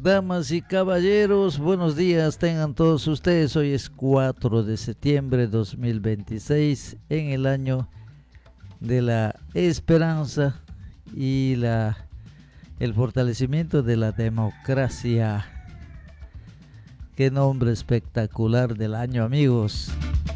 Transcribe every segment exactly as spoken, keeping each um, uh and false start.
Damas y caballeros, buenos días tengan todos ustedes. Hoy es cuatro de septiembre de dos mil veintiséis, en el año de la esperanza y la, el fortalecimiento de la democracia. Qué nombre espectacular del año, amigos.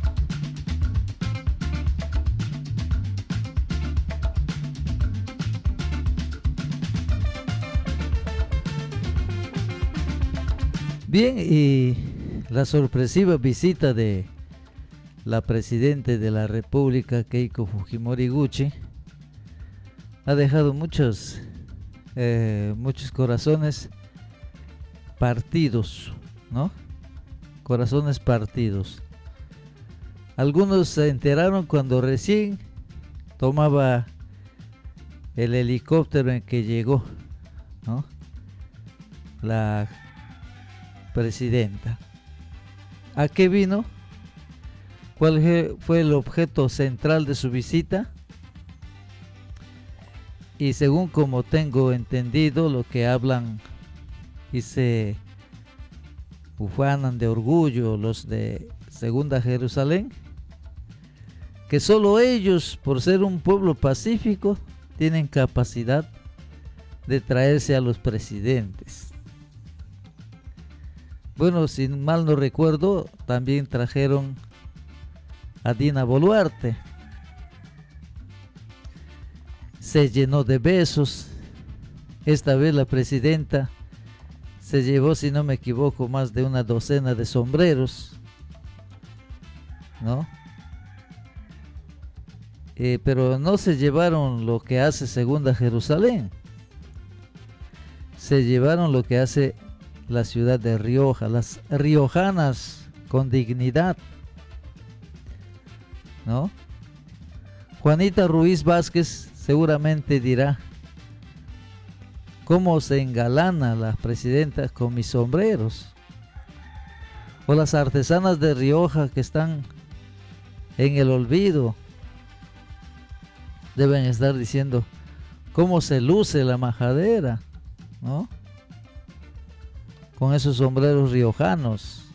Bien, y la sorpresiva visita de la Presidenta de la República, Keiko Fujimori Gucci, ha dejado muchos, eh, muchos corazones partidos, ¿no? Corazones partidos. Algunos se enteraron cuando recién tomaba el helicóptero en que llegó, ¿no?, la presidenta. ¿A qué vino? ¿Cuál fue el objeto central de su visita? Y según como tengo entendido, lo que hablan y se ufanan de orgullo los de Segunda Jerusalén, que solo ellos, por ser un pueblo pacífico, tienen capacidad de traerse a los presidentes. Bueno, si mal no recuerdo, también trajeron a Dina Boluarte. Se llenó de besos. Esta vez la presidenta se llevó, si no me equivoco, más de una docena de sombreros, ¿no? Eh, pero no se llevaron lo que hace Segunda Jerusalén. Se llevaron lo que hace la ciudad de Rioja, las riojanas con dignidad, ¿no? Juanita Ruiz Vázquez seguramente dirá: ¿cómo se engalana la presidenta con mis sombreros? O las artesanas de Rioja que están en el olvido deben estar diciendo: ¿cómo se luce la majadera?, ¿no?, con esos sombreros riojanos.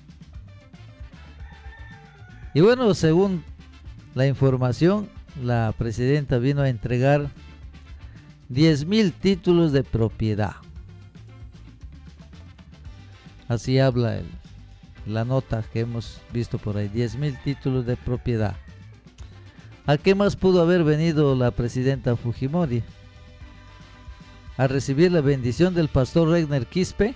Y bueno, según la información, la presidenta vino a entregar diez mil títulos de propiedad. Así habla el, la nota que hemos visto por ahí, diez mil títulos de propiedad. ¿A qué más pudo haber venido la presidenta Fujimori? ¿A recibir la bendición del pastor Regner Quispe?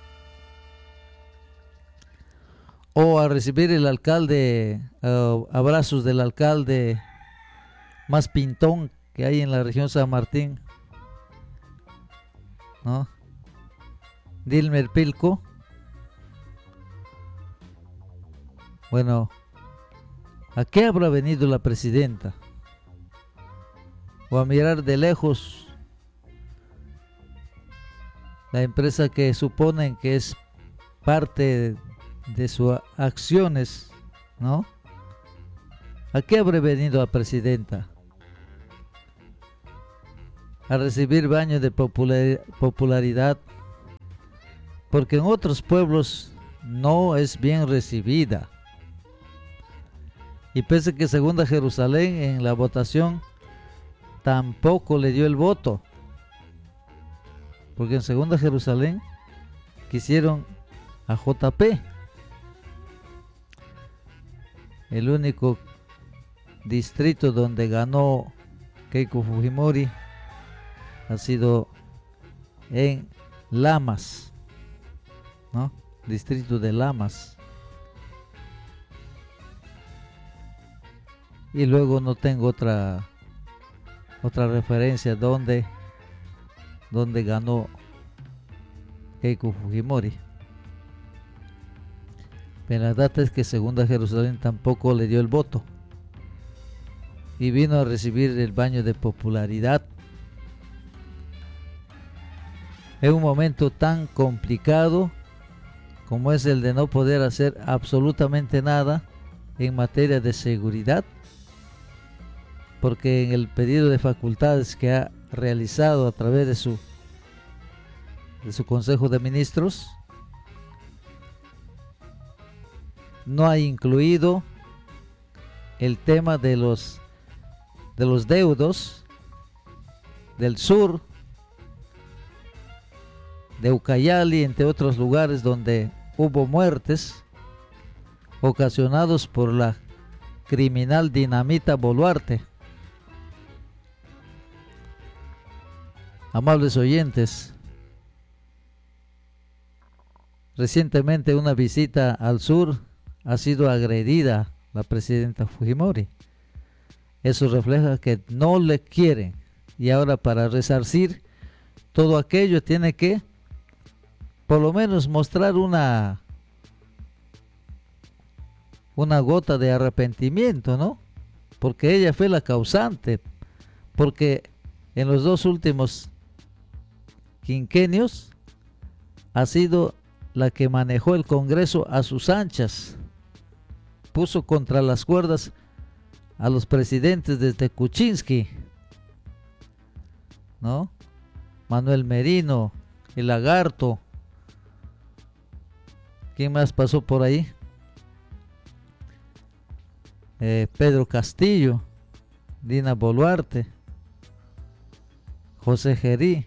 ¿O a recibir el alcalde, uh, abrazos del alcalde más pintón que hay en la región San Martín, ¿no?, Dilmer Pilco? Bueno, ¿a qué habrá venido la presidenta? ¿O a mirar de lejos la empresa que suponen que es parte de sus acciones, ¿no? ¿A qué habrá venido la presidenta? A recibir baño de popular, popularidad, porque en otros pueblos no es bien recibida. Y pese a que Segunda Jerusalén en la votación tampoco le dio el voto, porque en Segunda Jerusalén quisieron a J P. El único distrito donde ganó Keiko Fujimori ha sido en Lamas, ¿no?, distrito de Lamas. Y luego no tengo otra otra referencia donde donde ganó Keiko Fujimori. Pero la verdad es que Segunda Jerusalén tampoco le dio el voto y vino a recibir el baño de popularidad en un momento tan complicado como es el de no poder hacer absolutamente nada en materia de seguridad, porque en el pedido de facultades que ha realizado a través de su de su Consejo de Ministros no ha incluido el tema de los de los deudos del sur, de Ucayali, entre otros lugares donde hubo muertes ocasionados por la criminal Dinamita Boluarte. Amables oyentes, recientemente una visita al sur ha sido agredida la presidenta Fujimori. Eso refleja que no le quieren, y ahora para resarcir todo aquello tiene que por lo menos mostrar una una gota de arrepentimiento, ¿no? Porque ella fue la causante, porque en los dos últimos quinquenios ha sido la que manejó el Congreso a sus anchas, puso contra las cuerdas a los presidentes desde Kuczynski, ¿no? Manuel Merino, el Lagarto, ¿quién más pasó por ahí? Eh, Pedro Castillo, Dina Boluarte, José Gerí.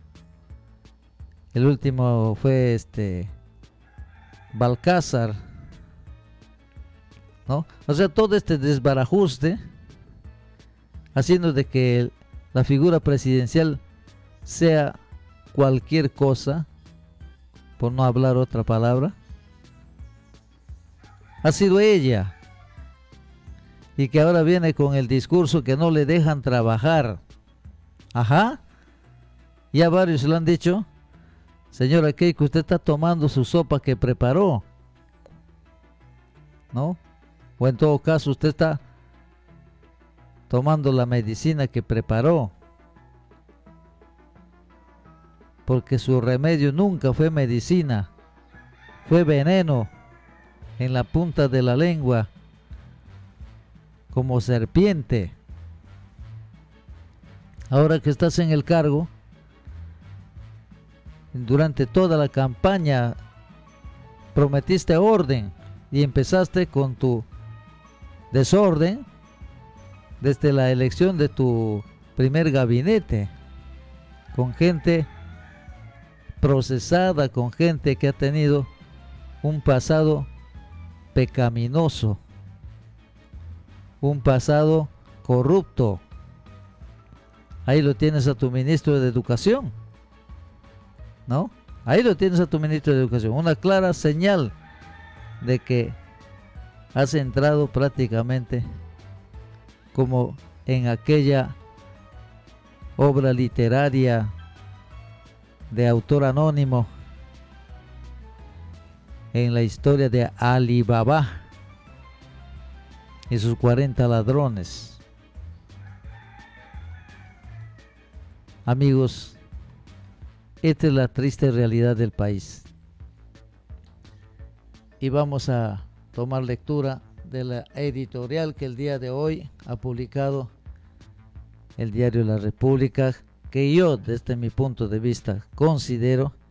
El último fue este Balcázar, ¿no? O sea, todo este desbarajuste haciendo de que el, la figura presidencial sea cualquier cosa, por no hablar otra palabra, ha sido ella. Y que ahora viene con el discurso que no le dejan trabajar. Ajá. Ya varios lo han dicho. Señora Keiko, usted está tomando su sopa que preparó, ¿no? O en todo caso, usted está tomando la medicina que preparó. Porque su remedio nunca fue medicina. Fue veneno en la punta de la lengua, como serpiente. Ahora que estás en el cargo, durante toda la campaña prometiste orden y empezaste con tu desorden desde la elección de tu primer gabinete, con gente procesada, con gente que ha tenido un pasado pecaminoso, un pasado corrupto. Ahí lo tienes a tu ministro de Educación, ¿no? Ahí lo tienes a tu ministro de Educación. Una clara señal de que has entrado prácticamente como en aquella obra literaria de autor anónimo, en la historia de Ali Baba y sus cuarenta ladrones. Amigos, esta es la triste realidad del país. Y vamos a tomar lectura de la editorial que el día de hoy ha publicado el diario La República, que yo, desde mi punto de vista, considero